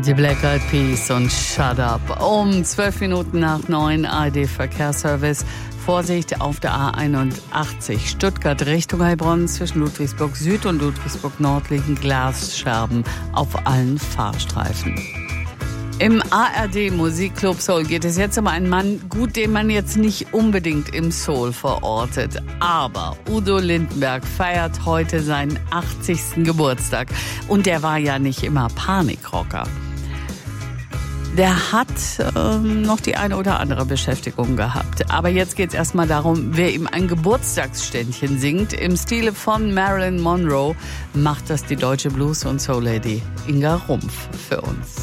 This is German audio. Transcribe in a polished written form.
Die Black Eyed Peas und Shut Up. Um 12 Minuten nach 9 ARD-Verkehrsservice. Vorsicht auf der A81 Stuttgart Richtung Heilbronn. Zwischen Ludwigsburg Süd und Ludwigsburg Nord liegen Glasscherben auf allen Fahrstreifen. Im ARD Musikclub Soul geht es jetzt um einen Mann, gut, den man jetzt nicht unbedingt im Soul verortet. Aber Udo Lindenberg feiert heute seinen 80. Geburtstag. Und der war ja nicht immer Panikrocker. Der hat noch die eine oder andere Beschäftigung gehabt. Aber jetzt geht es erstmal darum, wer ihm ein Geburtstagsständchen singt. Im Stile von Marilyn Monroe macht das die deutsche Blues- und Soul-Lady Inga Rumpf für uns.